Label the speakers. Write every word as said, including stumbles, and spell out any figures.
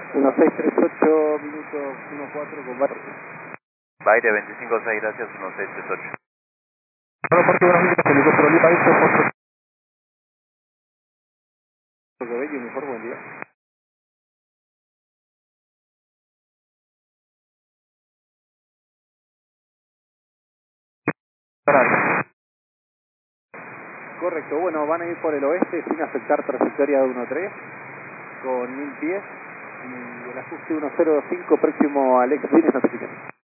Speaker 1: uno seis tres ocho, minutos uno cuatro con Baire.
Speaker 2: Baire veinticinco seis, gracias, uno seis tres ocho.
Speaker 1: Aeropuerto de Buenos Aires, helicóptero Lima, esto por Bello, uniforme, buen día. Correcto, bueno, van a ir por el oeste sin afectar trayectoria de uno tres con mil pies y el ajuste uno cero cinco próximo al ex Vines notificación.